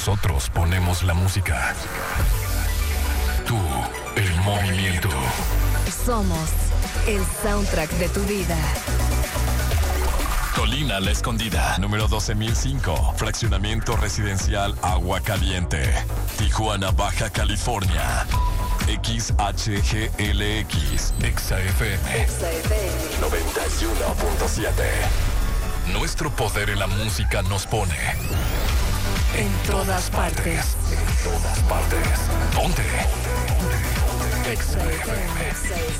Nosotros ponemos la música. Tú, el movimiento. Somos el soundtrack de tu vida. Colina La Escondida, número 12005, fraccionamiento residencial Agua Caliente, Tijuana, Baja California. XHGLX, XFM 91.7. Nuestro poder en la música nos pone en todas partes. En todas partes. Ponte. XFM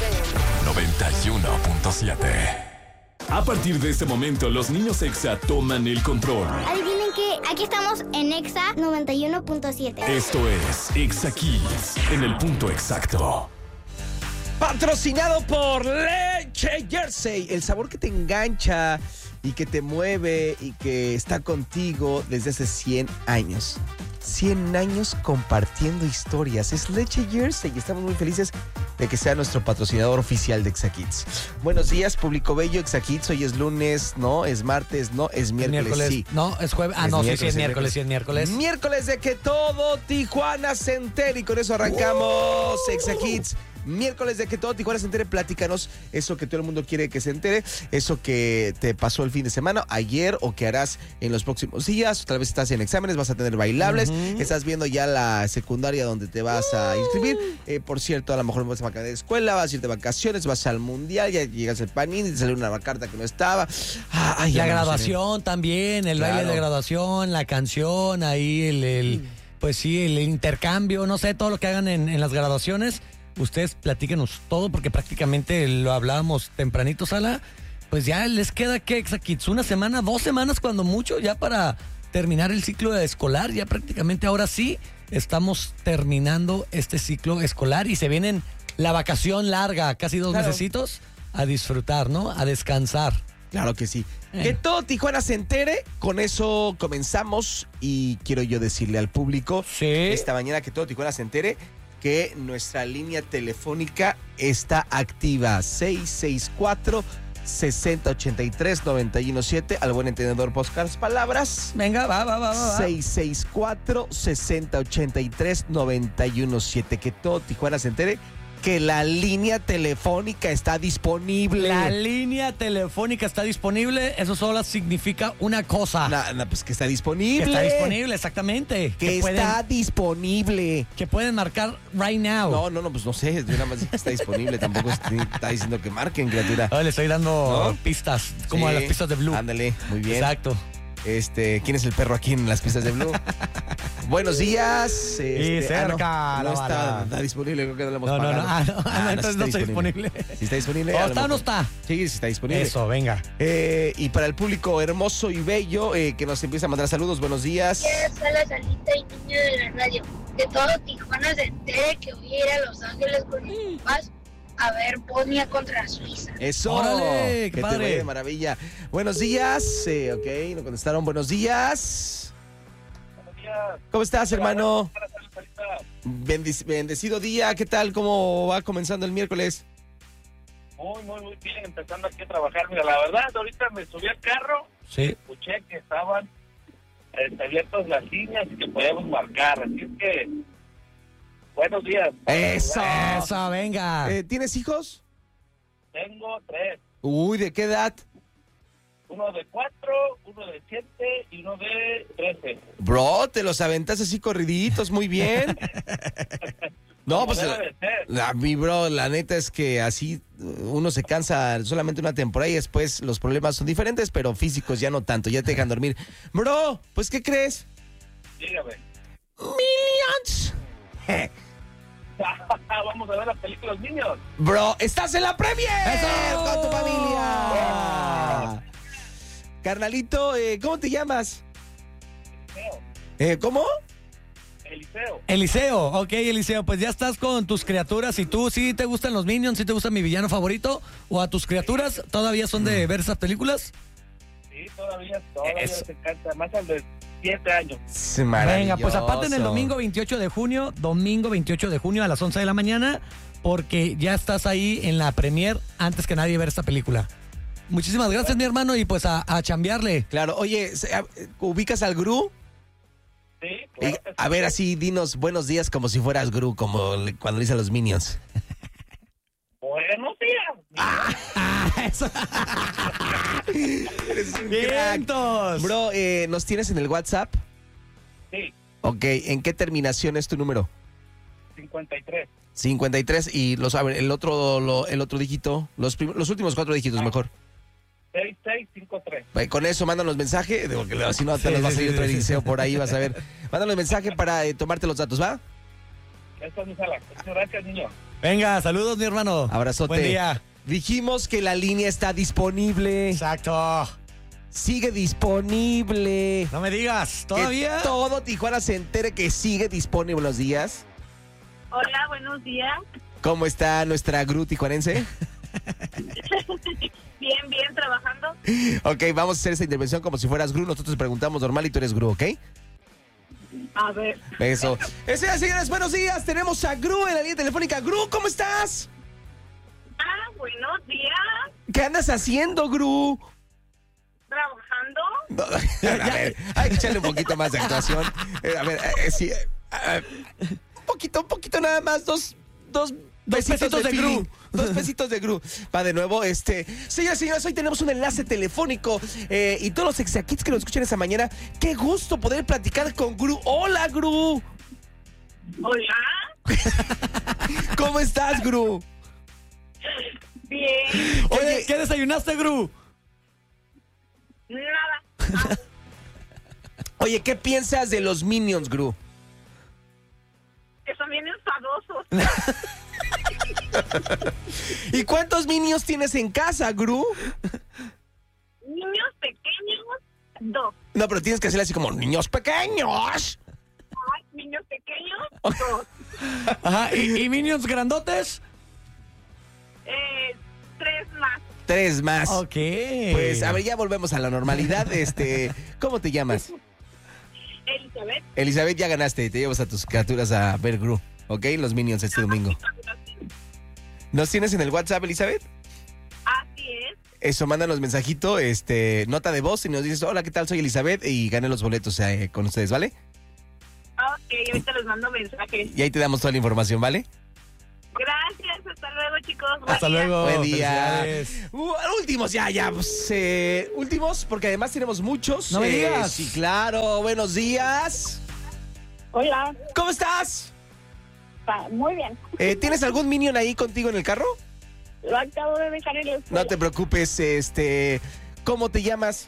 91.7. A partir de este momento, los niños Exa toman el control. Adivinen que aquí estamos en Exa 91.7. Esto es Exa Kids, en el punto exacto. Patrocinado por Leche Jersey, el sabor que te engancha y que te mueve y que está contigo desde hace 100 años. 100 años compartiendo historias. Es Leche Jersey y estamos muy felices de que sea nuestro patrocinador oficial de Exa Kids. Buenos días, público bello. Exa Kids, hoy es lunes, no, es martes, no, es miércoles, sí. No, es jueves. Ah, Es no, miércoles, sí es miércoles, sí es miércoles. Miércoles de que todo Tijuana se entere y con eso arrancamos Exa Kids. Miércoles de que todo Tijuana se entere, platícanos eso que todo el mundo quiere que se entere, eso que te pasó el fin de semana, ayer o que harás en los próximos días. Tal vez estás en exámenes, vas a tener bailables, estás viendo ya la secundaria donde te vas a inscribir. Por cierto, a lo mejor vas a vacaciones de escuela, vas a ir de vacaciones, vas al mundial, ya llegas al Panini, te salió una carta que no estaba. La graduación también, el baile de graduación, la canción, ahí pues sí, el intercambio, no sé, todo lo que hagan en las graduaciones. Ustedes platíquenos todo porque prácticamente lo hablábamos tempranito, Sala. Pues ya les queda, ¿qué, Exa Kids? Una semana, 2 semanas cuando mucho, ya para terminar el ciclo escolar. Ya prácticamente ahora sí estamos terminando este ciclo escolar y se vienen la vacación larga, casi 2 mesecitos, a disfrutar, ¿no? A descansar. Claro que sí. Que todo Tijuana se entere, con eso comenzamos y quiero yo decirle al público esta mañana que todo Tijuana se entere que nuestra línea telefónica está activa. 664-6083-917. Al buen entendedor, pocas palabras. Venga, va. 664-6083-917. Que todo Tijuana se entere que la línea telefónica está disponible. La línea telefónica está disponible. Eso solo significa una cosa. Pues que está disponible. Que está disponible, exactamente. Que está disponible. Que pueden marcar right now. No, pues no sé. Yo nada más dije que está disponible. Tampoco está diciendo que marquen, criatura. Le estoy dando pistas, como a las pistas de Blue. Ándale, muy bien. Exacto. ¿Quién es el perro aquí en las pistas de Blue? Buenos días. Y cerca. No está disponible, creo que no lo hemos pagado. Entonces no está disponible. Si está disponible. ¿Está o no está? Sí, sí está disponible. Eso, venga. Y para el público hermoso y bello que nos empieza a mandar saludos, buenos días. Quiero ser la Salita y niño de la radio. Que todo Tijuana se entere que voy a ir a Los Ángeles con mis papás a ver Bosnia contra Suiza. Eso. ¡Órale, qué padre! Te vaya de maravilla. Buenos días. Ok, nos contestaron. Buenos días. Buenos días. ¿Cómo estás, hermano? Bendecido día. ¿Qué tal? ¿Cómo va comenzando el miércoles? Muy bien. Empezando aquí a trabajar. Mira, la verdad, ahorita me subí al carro. Sí. Escuché que estaban abiertas las líneas y que podíamos marcar. Así es que, buenos días. Eso, venga. ¿Tienes hijos? Tengo 3. Uy, ¿de qué edad? Uno de 4, uno de 7 y uno de 13. Bro, te los aventas así corriditos, muy bien. No, pues a mí, bro, la neta es que así uno se cansa solamente una temporada y después los problemas son diferentes, pero físicos ya no tanto, ya te dejan dormir. Bro, pues ¿qué crees? Dígame. Millions. Vamos a ver la película Los Niños. Bro, estás en la premier. ¡Eso! Con tu familia. Carnalito, ¿cómo te llamas? ¿Cómo? Eliseo, ok, Eliseo, pues ya estás con tus criaturas. ¿Y tú sí te gustan los Minions? ¿Sí te gusta mi villano favorito? ¿O a tus criaturas todavía son de ver esas películas? Sí, todavía se encanta, más al de 7 años. Venga, pues aparte en el domingo 28 de junio a las 11 de la mañana, porque ya estás ahí en la premier antes que nadie ver esta película. Muchísimas gracias, mi hermano, y pues a chambearle. Claro, oye, ¿ubicas al Gru? Sí, Y, claro que a sí. ver, así dinos buenos días como si fueras Gru, como cuando le dice a los Minions. Buenos días. Eso. Eres un crack. ¡Vientos! Bro, ¿nos tienes en el WhatsApp? Sí, Ok, ¿en qué terminación es tu número? 53. 53 y a ver, el otro dígito, los últimos 4 dígitos mejor. 6653. Con eso, mándanos mensaje, porque si no te nos va a salir otro eliseo por ahí, vas a ver. Mándanos mensaje para tomarte los datos, ¿va? Eso es mi sala. Muchas gracias, niño. Venga, saludos, mi hermano. Abrazote. Buen día. Dijimos que la línea está disponible. Exacto. Sigue disponible. No me digas, ¿todavía? Que todo Tijuana se entere que sigue disponible. Buenos días. Hola, buenos días. ¿Cómo está nuestra Gru tijuanense? Bien, trabajando. Ok, vamos a hacer esta intervención como si fueras Gru. Nosotros te preguntamos normal y tú eres Gru, ¿ok? A ver. Eso. Señores, buenos días. Tenemos a Gru en la línea telefónica. Gru, ¿cómo estás? Buenos días. ¿Qué andas haciendo, Gru? Trabajando. No, a ver, hay que echarle un poquito más de actuación. A ver, sí. Un poquito nada más. Dos besitos pesitos de feeling. Gru. 2 pesitos de Gru. Va de nuevo, Señoras y señores, hoy tenemos un enlace telefónico y todos los Exakits que nos escuchan esta mañana, qué gusto poder platicar con Gru. Hola, Gru. Hola. ¿Cómo estás, Gru? Bien. Oye, ¿qué desayunaste, Gru? Nada. Oye, ¿qué piensas de los Minions, Gru? Que son bien enfadosos. ¿Y cuántos Minions tienes en casa, Gru? Niños pequeños, 2. No, pero tienes que hacerle así como niños pequeños. Ay, niños pequeños, 2. Ajá, ¿y Minions grandotes? 3 más. 3 más. Ok. Pues, a ver, ya volvemos a la normalidad. ¿Cómo te llamas? Elizabeth. Elizabeth, ya ganaste. Te llevas a tus criaturas a ver Gru, ¿ok? Los Minions este domingo. ¿Nos tienes en el WhatsApp, Elizabeth? Así es. Eso, mándanos mensajito, nota de voz y nos dices, hola, ¿qué tal? Soy Elizabeth y gané los boletos con ustedes, ¿vale? Ok, ahorita les mando mensajes. Y ahí te damos toda la información, ¿vale? Gracias, hasta luego, chicos. Hasta Buen día. luego. Buen día. Felicidades. Últimos, ya, pues, últimos, porque además tenemos muchos. No me digas. Sí, claro, buenos días. Hola. ¿Cómo estás? Muy bien. ¿Tienes algún Minion ahí contigo en el carro? Lo acabo de dejar en la escuela. No te preocupes, ¿cómo te llamas?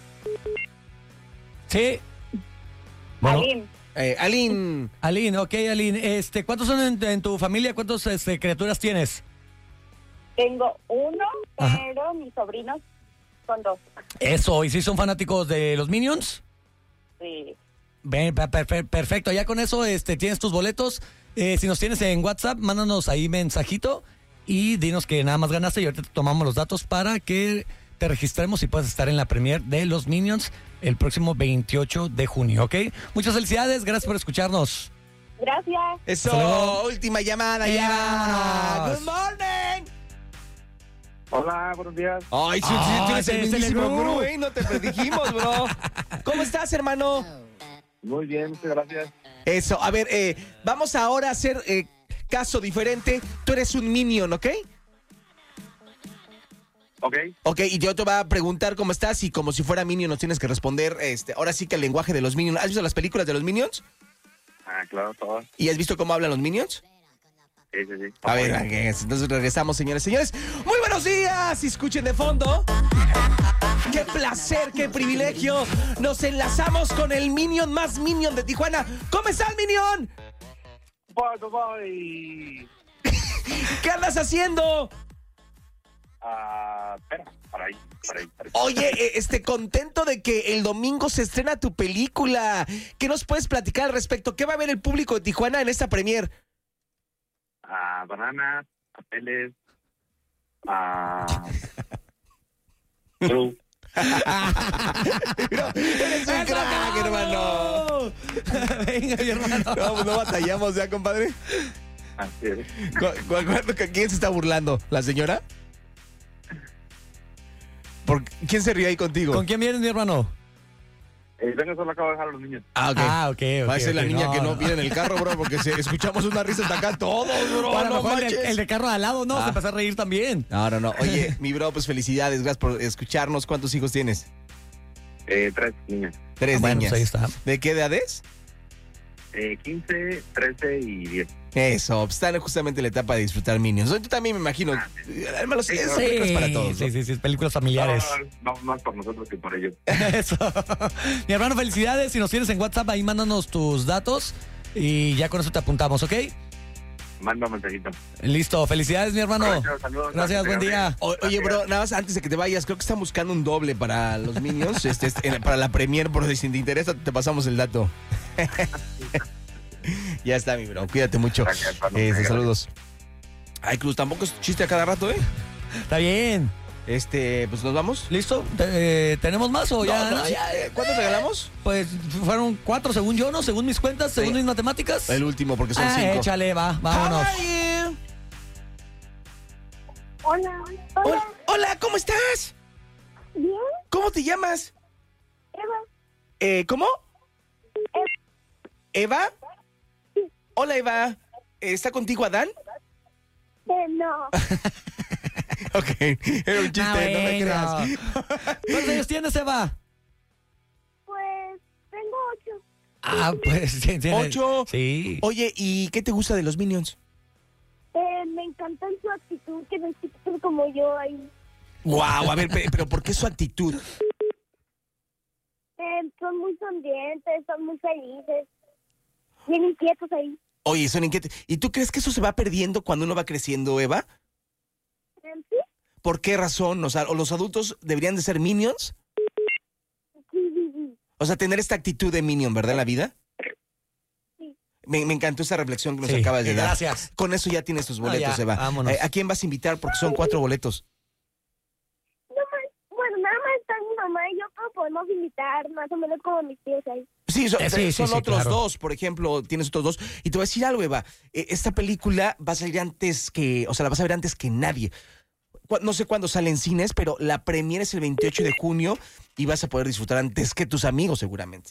Sí. Bueno, Aline. Aline. ok, Aline. ¿Cuántos son en tu familia? ¿Cuántas criaturas tienes? Tengo 1, Ajá. pero mis sobrinos son 2. Eso, ¿y si son fanáticos de los Minions? Sí. Ven, perfecto, ya con eso tienes tus boletos. Si nos tienes en WhatsApp, mándanos ahí mensajito y dinos que nada más ganaste y ahorita te tomamos los datos para que te registremos y puedas estar en la premier de los Minions el próximo 28 de junio, ¿ok? Muchas felicidades, gracias por escucharnos. Gracias. Eso, Hasta luego. última llamada ya. Vámonos. Good morning. Hola, buenos días. Ay, sí, tú eres el ese es el mismísimo Gru. Gru, ¿eh? No te predijimos, bro. ¿Cómo estás, hermano? Muy bien, muchas gracias. Eso, a ver, vamos ahora a hacer caso diferente. Tú eres un Minion, ¿ok? Ok. Ok, y yo te voy a preguntar cómo estás y como si fuera Minion nos tienes que responder, ahora sí que el lenguaje de los Minions. ¿Has visto las películas de los Minions? Ah, claro, todo. ¿Y has visto cómo hablan los Minions? Sí, sí, sí. A ver, entonces regresamos, señores. Señores, muy buenos días. Y escuchen de fondo. Qué placer, qué privilegio. Nos enlazamos con el Minion más Minion de Tijuana. ¿Cómo estás, Minion? Voy. ¿Qué andas haciendo? Espera, para ahí. Oye, contento de que el domingo se estrena tu película. ¿Qué nos puedes platicar al respecto? ¿Qué va a ver el público de Tijuana en esta premier? Bananas, papeles, True. Eres un crack, hermano. Venga, mi hermano. No batallamos ya, compadre. Así es. ¿Quién se está burlando? ¿La señora? ¿Quién se ríe ahí contigo? ¿Con quién vienes, mi hermano? Venga, solo acabo de dejar a los niños. Ok. Va a ser la niña que no viene en el carro, bro, porque escuchamos una risa hasta acá todos, bro. Bueno, a lo no mejor manches. el de carro de al lado, ¿no? Se empezó a reír también. No. Oye, mi bro, pues felicidades. Gracias por escucharnos. ¿Cuántos hijos tienes? 3 niñas. 3 Bueno, niñas. pues ahí está. ¿De qué edades? 15, 13 y 10. Eso, pues están justamente en la etapa de disfrutar Minions. Yo también me imagino. Además, es películas para todos, ¿no? Sí, películas familiares. No, más por nosotros que por ellos. Eso. Mi hermano, felicidades. Si nos tienes en WhatsApp, ahí mándanos tus datos y ya con eso te apuntamos, ¿ok? Manda un mensajito. Listo, felicidades, mi hermano. Gracias, saludos. Gracias, buen día. Oye, bro, nada más antes de que te vayas, creo que están buscando un doble para los Minions, para la premier, por si te interesa, te pasamos el dato. Ya está, mi bro, cuídate mucho. Gracias, Pablo. Saludos. Ay, Cruz, tampoco es chiste a cada rato, ¿eh? Está bien. Pues nos vamos. ¿Listo? ¿Tenemos más o ya? No, ya. ¿Cuántos regalamos? Pues fueron 4 según yo, ¿no? Según mis cuentas, según mis matemáticas. El último, porque son 5. Échale, vámonos. Hola. Hola, ¿cómo estás? Bien, ¿Cómo te llamas? Eva. ¿Cómo? ¿Eva? Hola, Eva. ¿Está contigo Adán? No. Ok, era un chiste, no me creas. ¿Cuántos años tienes, Eva? Pues tengo 8. Pues tiene. 8. Sí. Oye, ¿y qué te gusta de los Minions? Me encanta su actitud, que no es como yo ahí. Wow, a ver, pero ¿por qué su actitud? Son muy sonrientes, son muy felices. Bien inquietos ahí. Oye, son inquietos. ¿Y tú crees que eso se va perdiendo cuando uno va creciendo, Eva? ¿Sí? ¿Por qué razón? O sea, ¿o los adultos deberían de ser Minions? Sí. O sea, tener esta actitud de Minion, ¿verdad, en la vida? Sí. Me encantó esa reflexión que nos Sí, acabas de dar. gracias. Con eso ya tienes tus boletos, ya, Eva. vámonos. ¿A quién vas a invitar? Porque son 4 boletos. Bueno, nada más está mi mamá y yo, pero podemos invitar más o menos como mis tíos ahí. Sí, son sí, otros claro. 2, por ejemplo, tienes otros 2. Y te voy a decir algo, Eva. Esta película va a salir antes que, o sea, la vas a ver antes que nadie. No sé cuándo sale en cines, pero la premiere es el 28 de junio y vas a poder disfrutar antes que tus amigos, seguramente.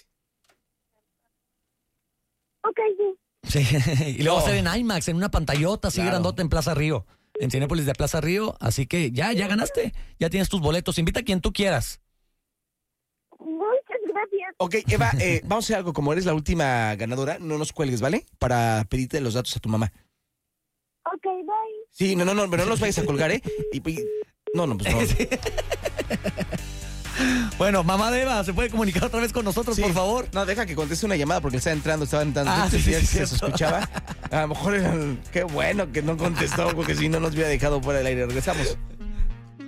Ok, sí. Sí. Y luego va a ser en IMAX, en una pantallota así Claro. grandota en Plaza Río. En Cinépolis de Plaza Río. Así que ya ganaste. Ya tienes tus boletos. Invita a quien tú quieras. Muchas gracias. Ok, Eva, vamos a hacer algo. Como eres la última ganadora, no nos cuelgues, ¿vale? Para pedirte los datos a tu mamá. Ok, bye. Sí, no, pero no los vayas a colgar, ¿eh? No, pues no. Sí. Bueno, mamá de Eva, ¿se puede comunicar otra vez con nosotros, Sí. por favor? No, deja que conteste una llamada porque estaba entrando. Sí, se cierto. sospechaba. A lo mejor qué bueno que no contestó porque si no nos hubiera dejado fuera del aire. Regresamos.